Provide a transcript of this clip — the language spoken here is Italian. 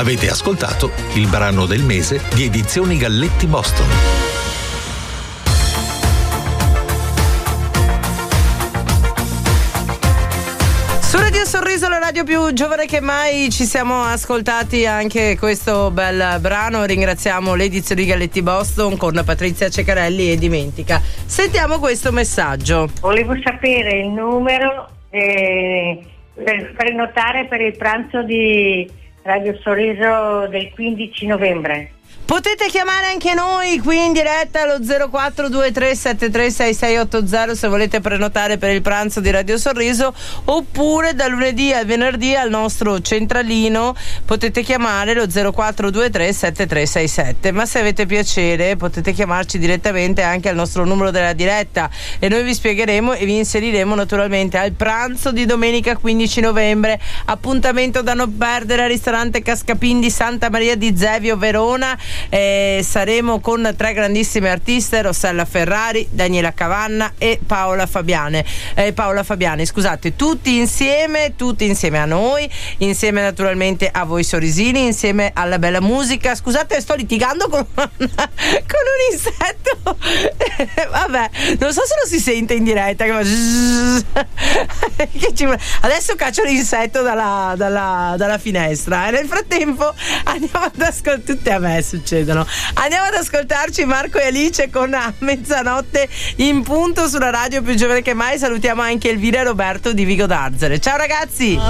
Avete ascoltato il brano del mese di Edizioni Galletti Boston. Su Radio Sorriso, la radio più giovane che mai, ci siamo ascoltati anche questo bel brano. Ringraziamo le Edizioni Galletti Boston con Patrizia Ceccarelli e Dimentica. Sentiamo questo messaggio. Volevo sapere il numero per prenotare per il pranzo di Radio Sorriso del 15 novembre. Potete chiamare anche noi qui in diretta allo 0423736680 se volete prenotare per il pranzo di Radio Sorriso, oppure da lunedì al venerdì al nostro centralino potete chiamare lo 04237367. Ma se avete piacere potete chiamarci direttamente anche al nostro numero della diretta e noi vi spiegheremo e vi inseriremo naturalmente al pranzo di domenica 15 novembre. Appuntamento da non perdere al ristorante Cascapin di Santa Maria di Zevio, Verona. Saremo con 3 grandissime artiste: Rossella Ferrari, Daniela Cavanna e Paola Fabiani, scusate, tutti insieme a noi, insieme naturalmente a voi sorrisini, insieme alla bella musica. Scusate, sto litigando con un insetto vabbè, non so se lo si sente in diretta che adesso caccio l'insetto dalla finestra e nel frattempo andiamo ad ascoltare. Tutte a me succedono. Andiamo ad ascoltarci Marco e Alice con A mezzanotte in punto sulla radio più giovane che mai. Salutiamo anche Elvira e Roberto di Vigo d'Arzere. Ciao ragazzi.